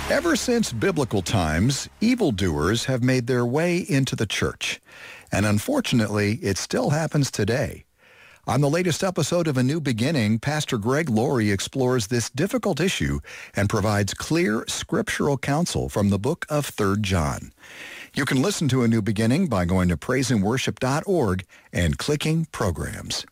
Ever since biblical times, evildoers have made their way into the church. And unfortunately, it still happens today. On the latest episode of A New Beginning, Pastor Greg Laurie explores this difficult issue and provides clear scriptural counsel from the book of 3 John. You can listen to A New Beginning by going to praiseandworship.org and clicking Programs.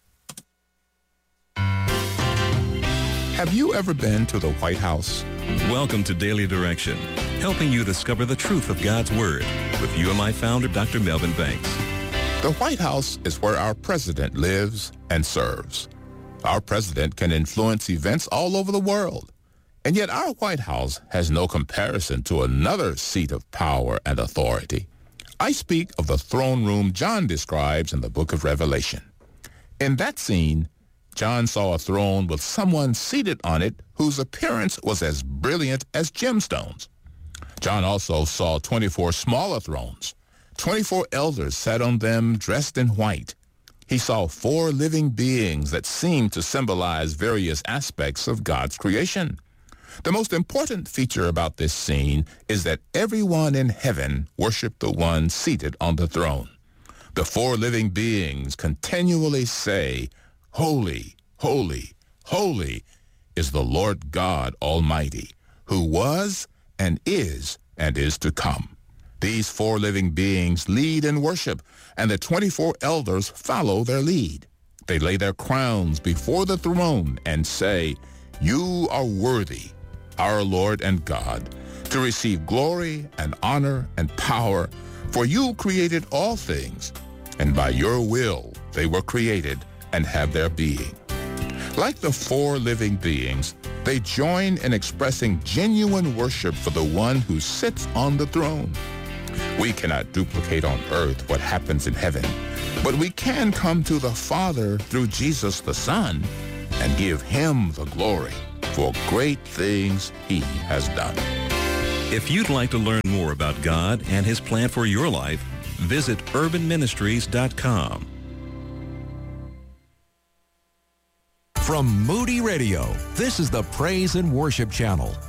Have you ever been to the White House? Welcome to Daily Direction, helping you discover the truth of God's Word with UMI founder Dr. Melvin Banks. The White House is where our president lives and serves. Our president can influence events all over the world. And yet our White House has no comparison to another seat of power and authority. I speak of the throne room John describes in the book of Revelation. In that scene, John saw a throne with someone seated on it whose appearance was as brilliant as gemstones. John also saw 24 smaller thrones. 24 elders sat on them dressed in white. He saw 4 living beings that seemed to symbolize various aspects of God's creation. The most important feature about this scene is that everyone in heaven worshiped the one seated on the throne. The 4 living beings continually say, "Holy, holy, holy is the Lord God Almighty, who was and is to come." These 4 living beings lead in worship, and the 24 elders follow their lead. They lay their crowns before the throne and say, "You are worthy, our Lord and God, to receive glory and honor and power, for you created all things, and by your will they were created and have their being." Like the 4 living beings, they join in expressing genuine worship for the one who sits on the throne. We cannot duplicate on earth what happens in heaven, but we can come to the Father through Jesus the Son and give him the glory for great things he has done. If you'd like to learn more about God and his plan for your life, visit urbanministries.com. From Moody Radio, this is the Praise and Worship Channel.